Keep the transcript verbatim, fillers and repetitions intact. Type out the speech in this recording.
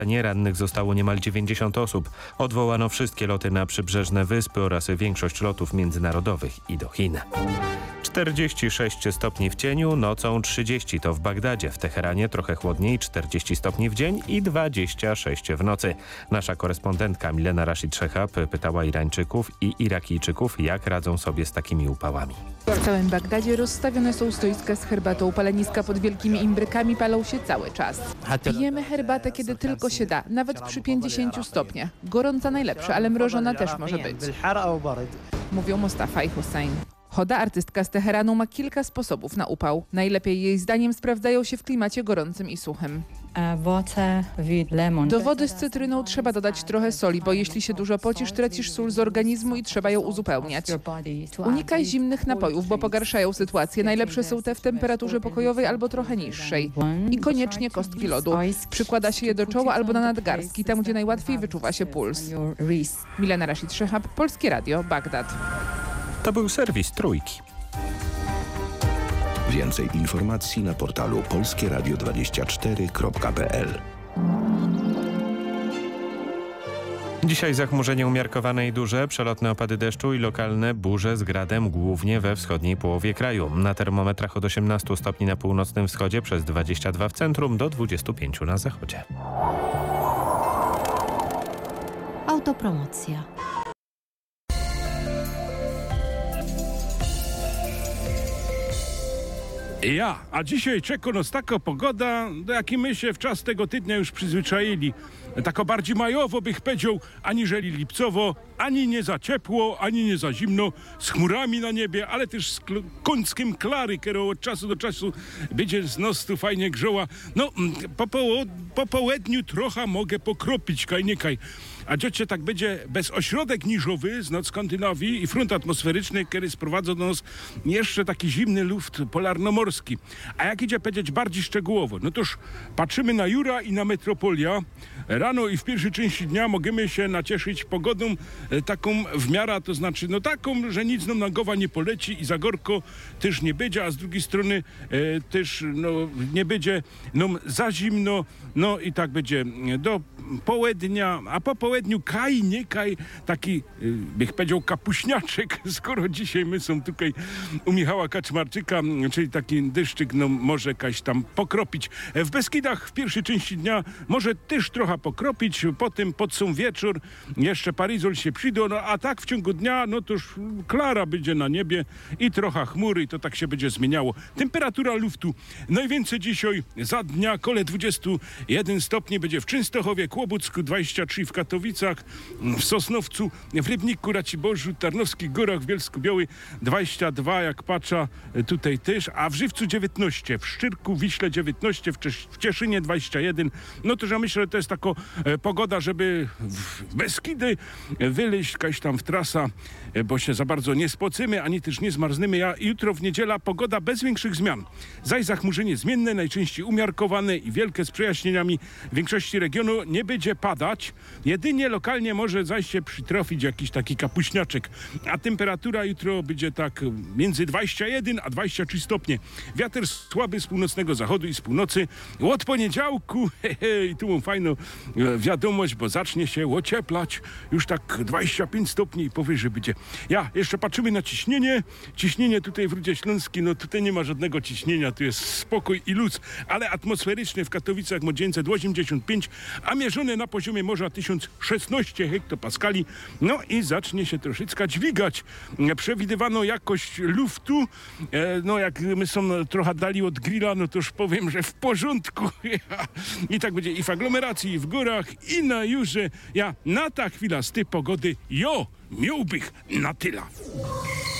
Rannych zostało niemal dziewięćdziesiąt osób. Odwołano wszystkie loty na przybrzeżne wyspy oraz większość lotów międzynarodowych i do Chin. czterdzieści sześć stopni w cieniu, nocą trzydzieści to w Bagdadzie, w Teheranie trochę chłodniej, czterdzieści stopni w dzień i dwadzieścia sześć w nocy. Nasza korespondentka Milena Rashid Szehab pytała Irańczyków i Irakijczyków, jak radzą sobie z takimi upałami. W całym Bagdadzie rozstawione są stoiska z herbatą. Paleniska pod wielkimi imbrykami palą się cały czas. Pijemy herbatę, kiedy tylko się da, nawet przy pięćdziesięciu stopniach. Gorąca najlepsza, ale mrożona też może być, mówią Mustafa i Hussein. Hoda, artystka z Teheranu, ma kilka sposobów na upał. Najlepiej jej zdaniem sprawdzają się w klimacie gorącym i suchym. Do wody z cytryną trzeba dodać trochę soli, bo jeśli się dużo pocisz, tracisz sól z organizmu i trzeba ją uzupełniać. Unikaj zimnych napojów, bo pogarszają sytuację. Najlepsze są te w temperaturze pokojowej albo trochę niższej. I koniecznie kostki lodu. Przykłada się je do czoła albo na nadgarstki, tam gdzie najłatwiej wyczuwa się puls. Milena Rashid Szehab, Polskie Radio, Bagdad. To był serwis Trójki. Więcej informacji na portalu polskie radio dwadzieścia cztery kropka p l. Dzisiaj zachmurzenie umiarkowane i duże, przelotne opady deszczu i lokalne burze z gradem głównie we wschodniej połowie kraju. Na termometrach od osiemnastu stopni na północnym wschodzie, przez dwadzieścia dwa w centrum do dwudziestu pięciu na zachodzie. Autopromocja. Ja, a dzisiaj czeka nas taka pogoda, do jakiej my się w czas tego tygodnia już przyzwyczaili. Tako bardziej majowo bych powiedział, aniżeli lipcowo, ani nie za ciepło, ani nie za zimno, z chmurami na niebie, ale też z kl- końskim klary, które od czasu do czasu będzie z nos tu fajnie grzoła. No, po, poło- po południu trochę mogę pokropić, kaj nie kaj. A dziocie tak będzie bez ośrodek niżowy z nad Skandynawii i front atmosferyczny, który sprowadza do nas jeszcze taki zimny luft polarnomorski. A jak idzie powiedzieć bardziej szczegółowo, no toż patrzymy na Jura i na Metropolia. Rano i w pierwszej części dnia możemy się nacieszyć pogodą e, taką w miarę, to znaczy no taką, że nic nam na głowa nie poleci i za gorko też nie będzie, a z drugiej strony e, też no, nie będzie nam za zimno, no i tak będzie do południa, a po południu kaj, nie kaj, taki, y, bych powiedział, kapuśniaczek, skoro dzisiaj my są tutaj u Michała Kaczmarczyka, czyli taki deszczyk, no może kaś tam pokropić. W Beskidach w pierwszej części dnia może też trochę pokropić, potem pod sam wieczór jeszcze parizol się przyjdą, no a tak w ciągu dnia, no to już klara będzie na niebie i trochę chmury i to tak się będzie zmieniało. Temperatura luftu najwięcej dzisiaj za dnia kole dwadzieścia jeden stopni będzie w Częstochowie, Kłobucku, dwadzieścia trzy w Katowicach, w Sosnowcu, w Rybniku, Raciborzu, Tarnowskich Górach, w Bielsku-Białej dwadzieścia dwa, jak patrzę tutaj też, a w Żywcu dziewiętnaście, w Szczyrku, Wiśle dziewiętnaście, w, Czesz- w Cieszynie dwadzieścia jeden. No to ja myślę, że to jest taka e, pogoda, żeby w Beskidy wyleźć jakaś tam w trasa, e, bo się za bardzo nie spocymy, ani też nie zmarznymy. Ja jutro w niedziela pogoda bez większych zmian. Zaś zachmurzenie zmienne, najczęściej umiarkowane i wielkie z przejaśnieniami. W większości regionu nie będzie padać. Jedynie lokalnie może zaś się przytrofić jakiś taki kapuśniaczek. A temperatura jutro będzie tak między dwadzieścia jeden a dwadzieścia trzy stopnie. Wiatr słaby z północnego zachodu i z północy. Od poniedziałku, he, he, i tu mam fajną e, wiadomość, bo zacznie się ocieplać. Już tak dwadzieścia pięć stopni i powyżej będzie. Ja, jeszcze patrzymy na ciśnienie. Ciśnienie tutaj w Rudzie Śląskiej, no tutaj nie ma żadnego ciśnienia, tu jest spokój i luz, ale atmosferyczny w Katowicach ma dziewięćset osiemdziesiąt pięć, a mierzone na poziomie morza tysiąc szesnaście hektopaskali. No i zacznie się troszeczkę dźwigać. Przewidywano jakość luftu. E, no jak my są trochę dali od grilla, no to już powiem, że w porządku. I tak będzie i w aglomeracji, i w górach, i na Jurze. Ja na ta chwila z tej pogody, jo, miałbych na tyle.